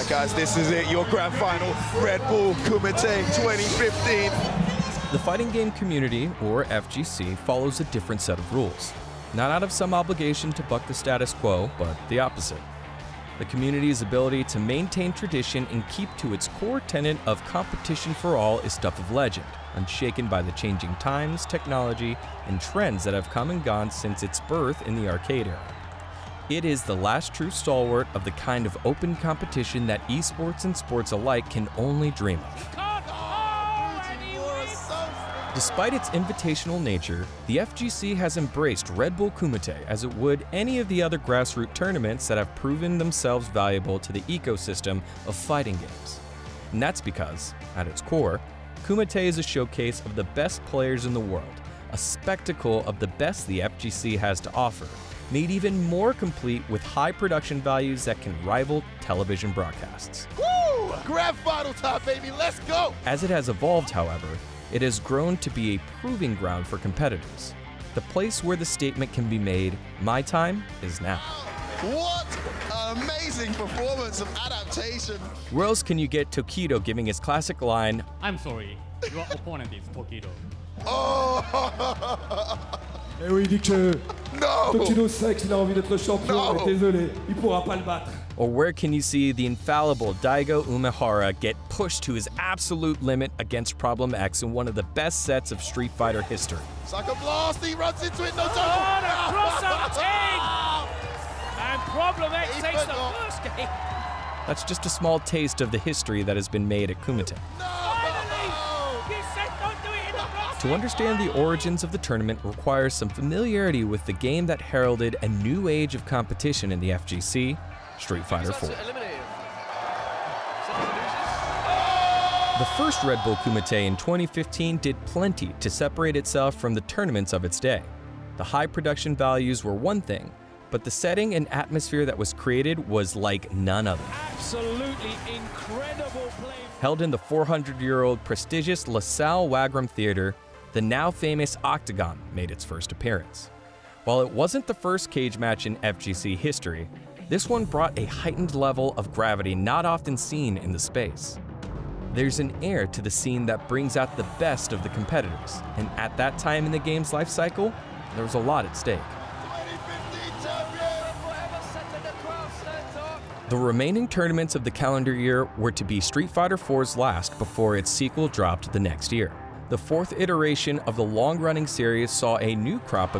Alright guys, this is it, your grand final, Red Bull Kumite 2015. The fighting game community, or FGC, follows a different set of rules. Not out of some obligation to buck the status quo, but the opposite. The community's ability to maintain tradition and keep to its core tenet of competition for all is stuff of legend, unshaken by the changing times, technology, and trends that have come and gone since its birth in the arcade era. It is the last true stalwart of the kind of open competition that esports and sports alike can only dream of. Despite its invitational nature, the FGC has embraced Red Bull Kumite as it would any of the other grassroots tournaments that have proven themselves valuable to the ecosystem of fighting games. And that's because, at its core, Kumite is a showcase of the best players in the world, a spectacle of the best the FGC has to offer, made even more complete with high production values that can rival television broadcasts. Woo! Grand final time, baby, let's go! As it has evolved, however, it has grown to be a proving ground for competitors. The place where the statement can be made, my time is now. What an amazing performance of adaptation. Where else can you get Tokido giving his classic line, I'm sorry, your opponent is Tokido. Oh! Eh oui, dit que No! Tokido sait qu'il a envie d'être champion, No. mais désolé, il pourra pas le battre. or where can you see the infallible Daigo Umehara get pushed to his absolute limit against Problem X in one of the best sets of Street Fighter history? Psycho Blast, he runs into it, no Oh, time. the cross-up team! And Problem X He takes the forgot. first game. That's just a small taste of the history that has been made at Kumite. Finally! You said don't do it in the cross. To understand the origins of the tournament requires some familiarity with the game that heralded a new age of competition in the FGC, Street Fighter IV. The first Red Bull Kumite in 2015 did plenty to separate itself from the tournaments of its day. The high production values were one thing, but the setting and atmosphere that was created was like none other. Absolutely incredible play. Held in the 400-year-old prestigious LaSalle Wagram Theater, the now famous Octagon made its first appearance. While it wasn't the first cage match in FGC history, this one brought a heightened level of gravity not often seen in the space. There's an air to the scene that brings out the best of the competitors, and at that time in the game's life cycle, there was a lot at stake. 2015 champion! The remaining tournaments of the calendar year were to be Street Fighter IV's last before its sequel dropped the next year. The fourth iteration of the long-running series saw a new crop of